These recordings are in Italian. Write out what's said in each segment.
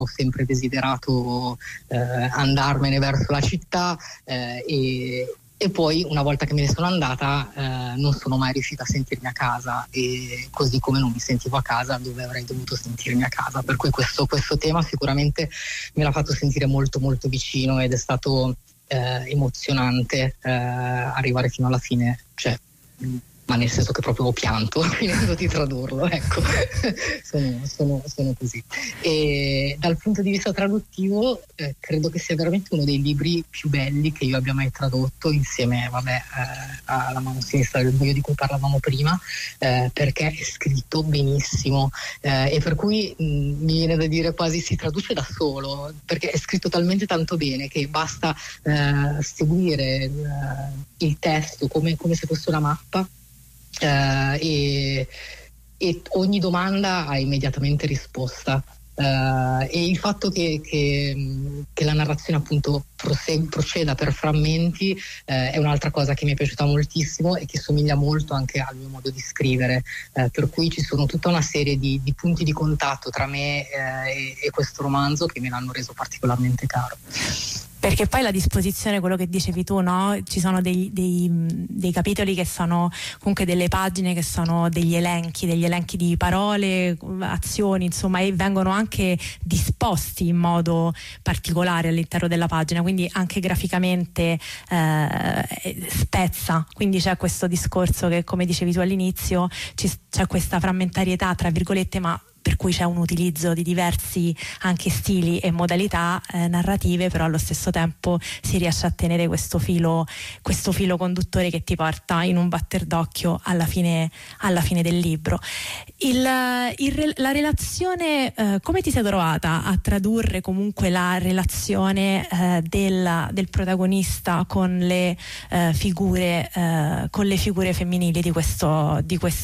sempre desiderato andarmene verso la città, e poi una volta che me ne sono andata non sono mai riuscita a sentirmi a casa, e così come non mi sentivo a casa dove avrei dovuto sentirmi a casa, per cui questo tema sicuramente me l'ha fatto sentire molto molto vicino, ed è stato emozionante arrivare fino alla fine, cioè, ma nel senso che proprio ho pianto finendo di tradurlo, ecco. sono così. E dal punto di vista traduttivo credo che sia veramente uno dei libri più belli che io abbia mai tradotto, insieme alla mano sinistra del buio di cui parlavamo prima, perché è scritto benissimo, e per cui mi viene da dire quasi si traduce da solo, perché è scritto talmente tanto bene che basta seguire il testo come se fosse una mappa, e ogni domanda ha immediatamente risposta, e il fatto che la narrazione appunto proceda per frammenti è un'altra cosa che mi è piaciuta moltissimo e che somiglia molto anche al mio modo di scrivere, per cui ci sono tutta una serie di punti di contatto tra me e questo romanzo che me l'hanno reso particolarmente caro. Perché poi la disposizione, quello che dicevi tu, no? Ci sono dei capitoli che sono comunque delle pagine che sono degli elenchi di parole, azioni, insomma, e vengono anche disposti in modo particolare all'interno della pagina, quindi anche graficamente spezza. Quindi c'è questo discorso che, come dicevi tu all'inizio, c'è questa frammentarietà, tra virgolette, ma per cui c'è un utilizzo di diversi anche stili e modalità narrative, però allo stesso tempo si riesce a tenere questo filo conduttore che ti porta in un batter d'occhio alla fine del libro. La relazione, come ti sei trovata a tradurre comunque la relazione del protagonista con le figure femminili di questo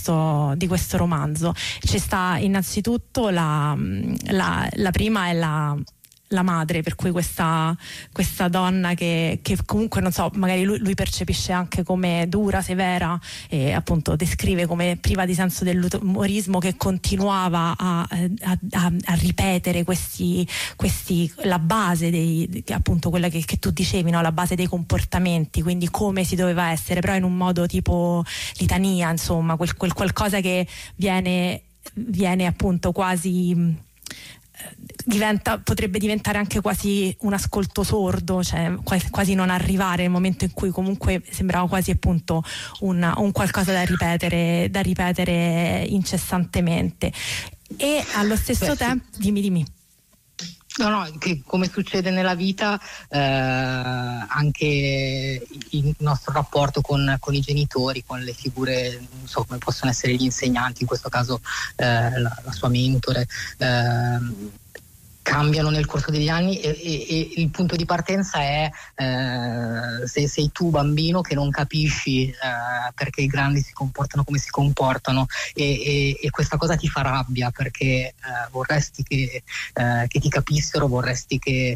romanzo? Ci sta innanzitutto la prima è la madre, per cui questa donna che comunque, non so, magari lui percepisce anche come dura, severa, e appunto descrive come priva di senso dell'umorismo, che continuava a ripetere questi la base appunto quella che tu dicevi, no? La base dei comportamenti, quindi come si doveva essere, però in un modo tipo litania, insomma, quel qualcosa che viene appunto quasi potrebbe diventare anche quasi un ascolto sordo, cioè quasi non arrivare nel momento in cui comunque sembrava quasi appunto un qualcosa da ripetere incessantemente. E allo stesso tempo dimmi. No, che come succede nella vita, anche il nostro rapporto con i genitori, con le figure, non so, come possono essere gli insegnanti, in questo caso la sua mentore, cambiano nel corso degli anni, e il punto di partenza è se sei tu bambino che non capisci perché i grandi si comportano come si comportano, e questa cosa ti fa rabbia, perché vorresti che ti capissero, vorresti che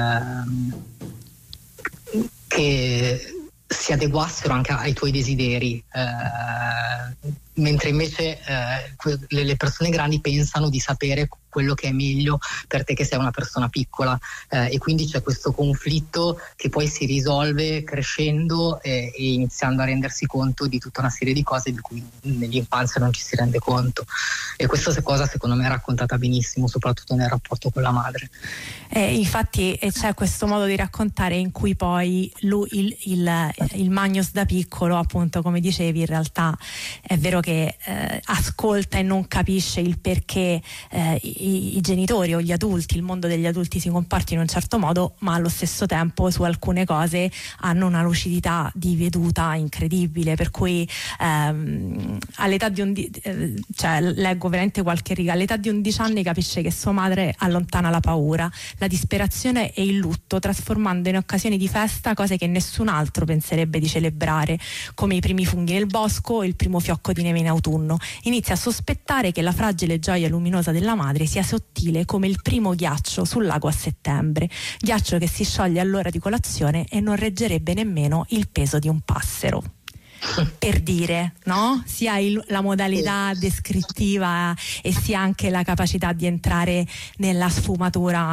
si adeguassero anche ai tuoi desideri, mentre invece le persone grandi pensano di sapere quello che è meglio per te che sei una persona piccola, e quindi c'è questo conflitto che poi si risolve crescendo e iniziando a rendersi conto di tutta una serie di cose di cui nell'infanzia non ci si rende conto, e questa cosa secondo me è raccontata benissimo, soprattutto nel rapporto con la madre. Infatti c'è questo modo di raccontare in cui poi lui, il Magnus da piccolo, appunto, come dicevi, in realtà è vero che ascolta e non capisce il perché i genitori o gli adulti, il mondo degli adulti si comporti in un certo modo, ma allo stesso tempo su alcune cose hanno una lucidità di veduta incredibile, per cui all'età di cioè leggo veramente qualche riga, all'età di 11 anni capisce che sua madre allontana la paura, la disperazione e il lutto, trasformando in occasioni di festa cose che nessun altro penserebbe di celebrare, come i primi funghi nel bosco o il primo fiocco di neve in autunno. Inizia a sospettare che la fragile gioia luminosa della madre sia sottile come il primo ghiaccio sul lago a settembre, ghiaccio che si scioglie all'ora di colazione e non reggerebbe nemmeno il peso di un passero. Per dire, no? Sia la modalità descrittiva e sia anche la capacità di entrare nella sfumatura